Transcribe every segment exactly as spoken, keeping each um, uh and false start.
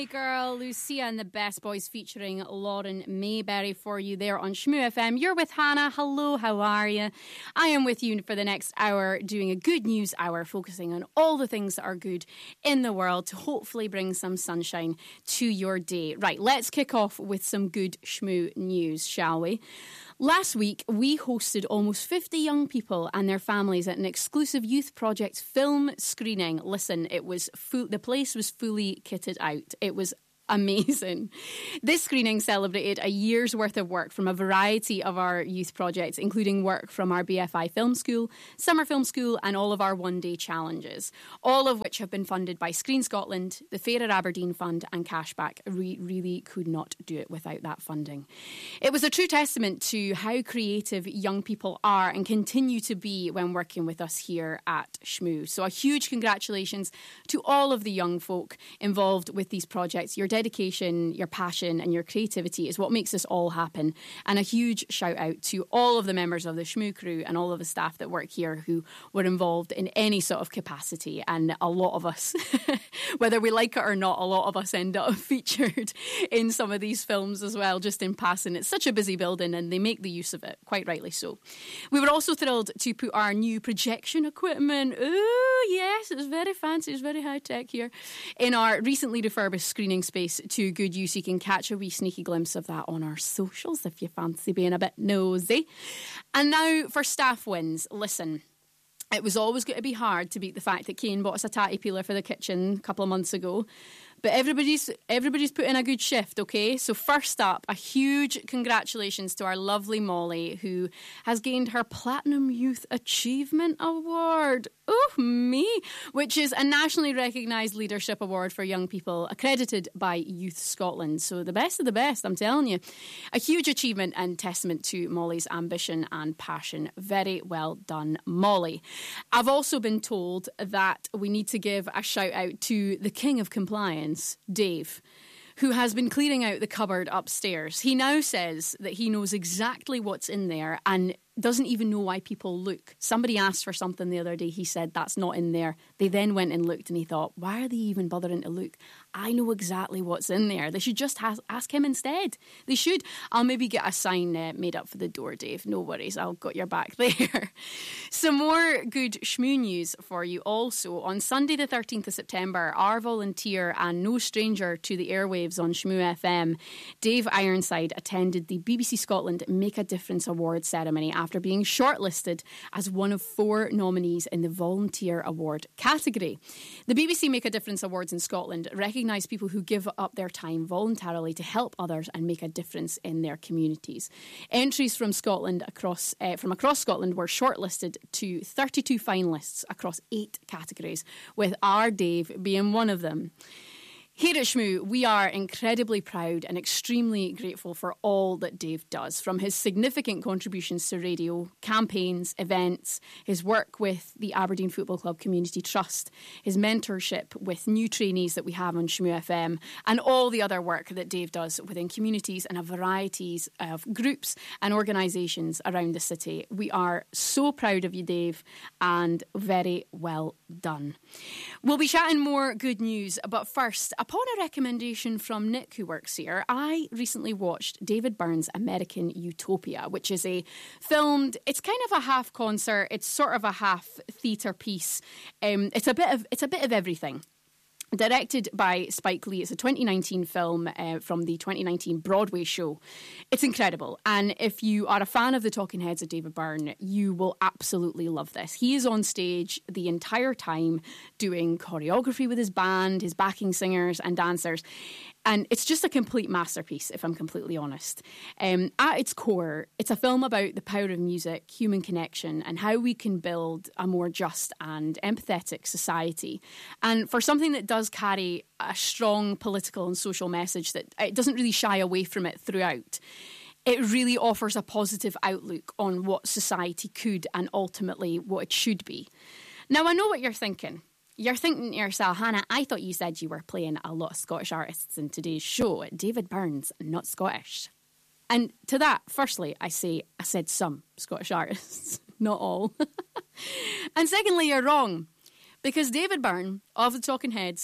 Molly Girl, Lucia and the Best Boys featuring Lauren Mayberry for you there on Shmoo F M. You're with Hannah. Hello, how are you? I am with you for the next hour doing a good news hour, focusing on all the things that are good in the world to hopefully bring some sunshine to your day. Right, let's kick off with some good Shmoo news, shall we? Last week, we hosted almost fifty young people and their families at an exclusive Youth Project film screening. Listen, it was full, the place was fully kitted out. It was amazing. This screening celebrated a year's worth of work from a variety of our youth projects, including work from our B F I Film School, Summer Film School, and all of our one-day challenges, all of which have been funded by Screen Scotland, the Fairer Aberdeen Fund, and Cashback. We really could not do it without that funding. It was a true testament to how creative young people are and continue to be when working with us here at Shmoo. So a huge congratulations to all of the young folk involved with these projects. Your dedication, your passion and your creativity is what makes this all happen. And a huge shout out to all of the members of the Shmoo crew and all of the staff that work here who were involved in any sort of capacity. And a lot of us, whether we like it or not, a lot of us end up featured in some of these films as well, just in passing. It's such a busy building and they make the use of it, quite rightly so. We were also thrilled to put our new projection equipment, oh yes, it was very fancy, it was very high tech here, in our recently refurbished screening space to good use. You can catch a wee sneaky glimpse of that on our socials if you fancy being a bit nosy. And now for staff wins. Listen, it was always going to be hard to beat the fact that Kane bought us a tatty peeler for the kitchen a couple of months ago. But everybody's everybody's put in a good shift, okay? So first up, a huge congratulations to our lovely Molly, who has gained her Platinum Youth Achievement Award. Oh, me! Which is a nationally recognised leadership award for young people accredited by Youth Scotland. So the best of the best, I'm telling you. A huge achievement and testament to Molly's ambition and passion. Very well done, Molly. I've also been told that we need to give a shout out to the King of Compliance, Dave, who has been clearing out the cupboard upstairs. He now says that he knows exactly what's in there and doesn't even know why people look. Somebody asked for something the other day. He said, that's not in there. They then went and looked and he thought, why are they even bothering to look? I know exactly what's in there. They should just has- ask him instead. They should. I'll maybe get a sign uh, made up for the door, Dave. No worries. I'll got your back there. Some more good Shmoo news for you also. On Sunday the thirteenth of September, our volunteer and no stranger to the airwaves on Shmoo F M, Dave Ironside, attended the B B C Scotland Make a Difference Award ceremony after being shortlisted as one of four nominees in the Volunteer Award category. The B B C Make a Difference Awards in Scotland recognise people who give up their time voluntarily to help others and make a difference in their communities. Entries from Scotland across uh, from across Scotland were shortlisted to thirty-two finalists across eight categories, with our Dave being one of them. Here at Shmoo, we are incredibly proud and extremely grateful for all that Dave does, from his significant contributions to radio, campaigns, events, his work with the Aberdeen Football Club Community Trust, his mentorship with new trainees that we have on Shmoo F M, and all the other work that Dave does within communities and a variety of groups and organisations around the city. We are so proud of you, Dave, and very well done. We'll be chatting more good news, but first, upon a recommendation from Nick, who works here, I recently watched David Byrne's American Utopia, which is a filmed, it's kind of a half concert, it's sort of a half theatre piece. Um, it's a bit of it's a bit of everything. Directed by Spike Lee. It's a twenty nineteen film uh, from the twenty nineteen Broadway show. It's incredible. And if you are a fan of the talking heads of David Byrne, you will absolutely love this. He is on stage the entire time doing choreography with his band, his backing singers and dancers. And it's just a complete masterpiece, if I'm completely honest. Um, at its core, it's a film about the power of music, human connection, and how we can build a more just and empathetic society. And for something that does carry a strong political and social message, that it doesn't really shy away from it throughout, it really offers a positive outlook on what society could and ultimately what it should be. Now, I know what you're thinking. You're thinking to yourself, Hannah, I thought you said you were playing a lot of Scottish artists in today's show. David Byrne's not Scottish. And to that, firstly, I say, I said some Scottish artists, not all. And secondly, you're wrong. Because David Byrne of the Talking Heads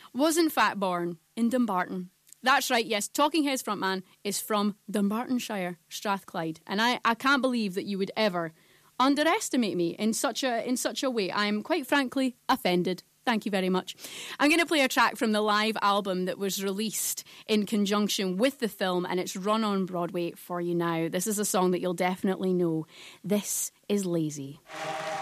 was in fact born in Dumbarton. That's right, yes, Talking Heads frontman is from Dumbartonshire, Strathclyde. And I, I can't believe that you would ever underestimate me in such a in such a way. I'm quite frankly offended. Thank you very much. I'm going to play a track from the live album that was released in conjunction with the film, and it's run on Broadway for you now. This is a song that you'll definitely know. This is Lazy.